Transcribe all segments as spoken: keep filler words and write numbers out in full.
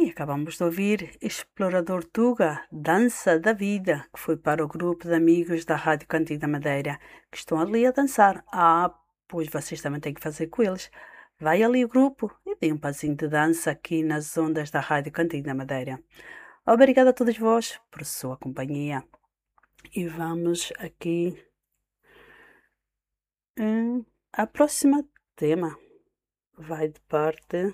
E acabamos de ouvir Explorador Tuga, Dança da Vida, que foi para o grupo de amigos da Rádio Cantiga da Madeira, que estão ali a dançar. Ah, pois vocês também têm que fazer com eles. Vai ali o grupo e dê um passinho de dança aqui nas ondas da Rádio Cantiga da Madeira. Obrigada a todos vós por sua companhia. E vamos aqui hum, a próxima tema. Vai de parte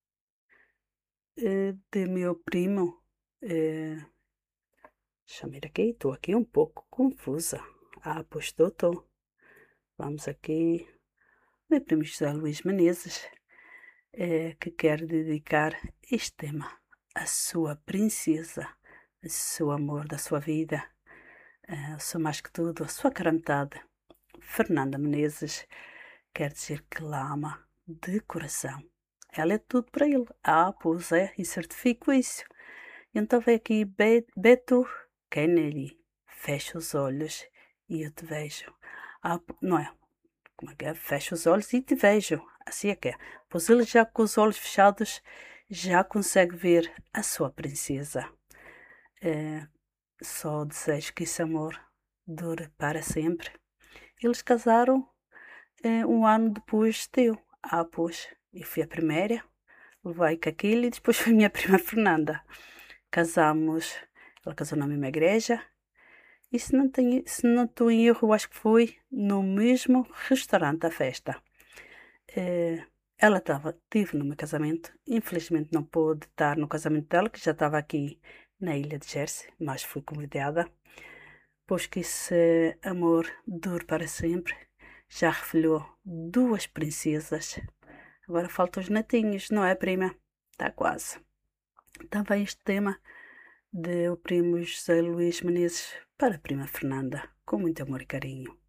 eh, de meu primo. Eh, deixa eu ver aqui, estou aqui um pouco confusa. Ah, pois estou, estou. Vamos aqui. Meu primo José Luís Menezes, eh, que quer dedicar este tema à sua princesa, ao seu amor da sua vida, eh, ao seu mais que tudo, a sua cara metade. Fernanda Menezes quer dizer que la ama de coração. Ela é tudo para ele. Ah, pois é, e certifico isso. Então vem aqui Be Beto Kennedy. Fecha os olhos e eu te vejo. Ah, não é? Como é que é? Fecha os olhos e te vejo. Assim é que é. Pois ele já com os olhos fechados já consegue ver a sua princesa. É, só desejo que esse amor dure para sempre. Eles casaram é, um ano depois de eu. Ah, pois, eu fui a primeira, levei com aquilo e depois foi a minha prima Fernanda. Casamos, ela casou na mesma igreja e se não, tenho, se não estou em erro, acho que foi no mesmo restaurante da festa. É, ela estava, estive no meu casamento, infelizmente não pôde estar no casamento dela, que já estava aqui na ilha de Jersey, mas fui convidada, pois que esse amor dure para sempre. Já refilhou duas princesas. Agora faltam os netinhos, não é, prima? Está quase. Também este tema de o primo José Luís Menezes para a prima Fernanda, com muito amor e carinho.